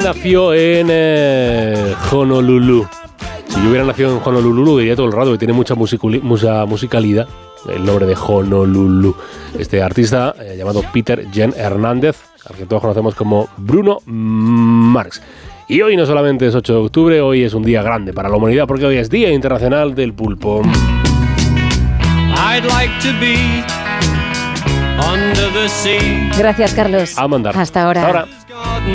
nació en Honolulu. Si yo hubiera nacido en Honolulu, diría todo el rato que tiene mucha musicalidad. El nombre de Honolulu. Este artista llamado Peter Jen Hernández, al que todos conocemos como Bruno Mars. Y hoy no solamente es 8 de octubre, hoy es un día grande para la humanidad porque hoy es Día Internacional del Pulpo. I'd like to be under the sea. Gracias, Carlos. A mandar. Hasta ahora. Ahora.